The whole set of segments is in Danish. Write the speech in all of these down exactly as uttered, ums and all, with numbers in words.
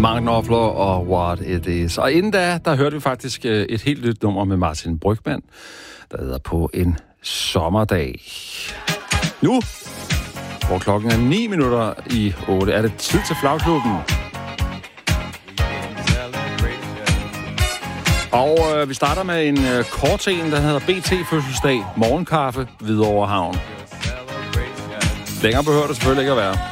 Mark Knopfler og What It Is. Og inden da, der hørte vi faktisk et helt nyt nummer med Martin Brygmann, der hedder På en sommerdag. Nu, hvor klokken er ni minutter i otte, er det tid til Flagklubben. Og øh, vi starter med en øh, kort en, der hedder B T-fødselsdag, morgenkaffe, Hvidovre Havn. Længere behøver det selvfølgelig ikke at være.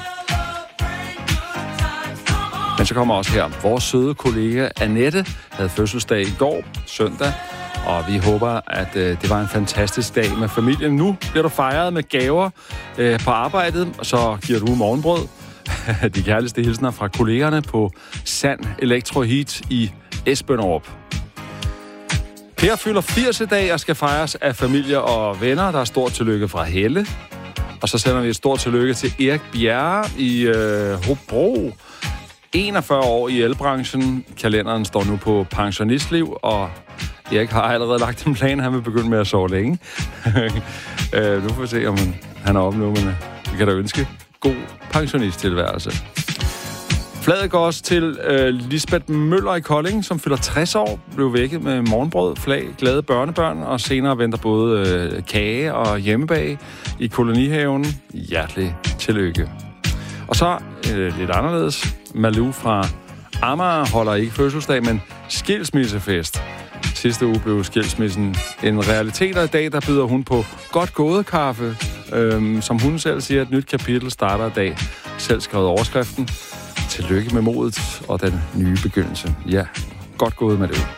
Men så kommer også her. Vores søde kollega Annette havde fødselsdag i går, søndag, og vi håber, at øh, det var en fantastisk dag med familien. Nu bliver du fejret med gaver øh, på arbejdet, og så giver du morgenbrød. De kærligste hilsner fra kollegerne på Sand Elektroheat i Esbønderup. Per fylder firs i dag og skal fejres af familie og venner. Der er stort tillykke fra Helle. Og så sender vi et stort tillykke til Erik Bjerre i øh, Hobro. enogfyrre år i elbranchen. Kalenderen står nu på pensionistliv, og Erik har allerede lagt en plan, han vil begynde med at sove længe. øh, nu får vi se, om han, han er oppe nu, men vi kan da ønske god pensionisttilværelse. Fladet går også til øh, Lisbeth Møller i Kolding, som fylder tres år, blev vækket med morgenbrød, flag, glade børnebørn, og senere venter både øh, kage og hjemmebag i kolonihaven. Hjertelig tillykke. Og så øh, lidt anderledes. Malou fra Amager holder ikke fødselsdag, men skilsmissefest. Sidste uge blev skilsmissen en realitet, og i dag der byder hun på godt gået kaffe. Øhm, som hun selv siger, et nyt kapitel starter i dag. Selv skrevet overskriften. Tillykke med modet og den nye begyndelse. Ja, godt gået med det.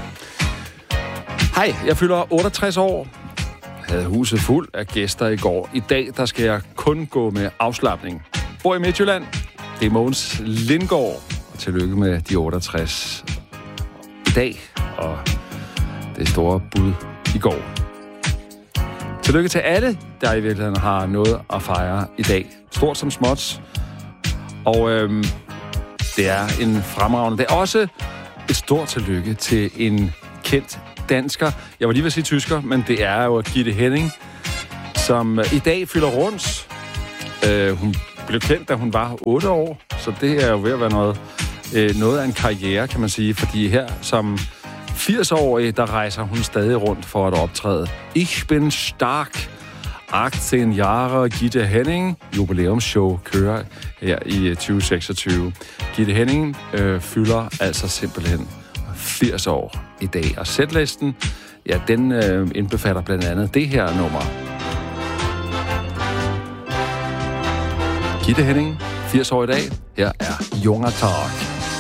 Hej, jeg fylder otteogtres år. Havde huset fuld af gæster i går. I dag der skal jeg kun gå med afslapning. Bor i Midtjylland. Det er Mogens Lindgaard. Og tillykke med de otteogtres i dag. Og det store bud i går. Tillykke til alle, der i virkeligheden har noget at fejre i dag. Stort som småt. Og øhm, det er en fremragende. Det er også et stort tillykke til en kendt dansker. Jeg var lige ved at sige tysker, men det er jo Gitte Henning, som i dag fylder rundt. Øh, hun blev kendt, da hun var otte år, så det er jo ved at være noget, øh, noget af en karriere, kan man sige. Fordi her som firs-årig, der rejser hun stadig rundt for at optræde. Ich bin stark. atten Jahre Gitte Henning. Jubilæumsshow kører her i tyve seksogtyve. Gitte Henning øh, fylder altså simpelthen firs år i dag. Og sætlisten, ja, den øh, indbefatter blandt andet det her nummer. Gitte Henning, firs år i dag. Her er Junger Tag.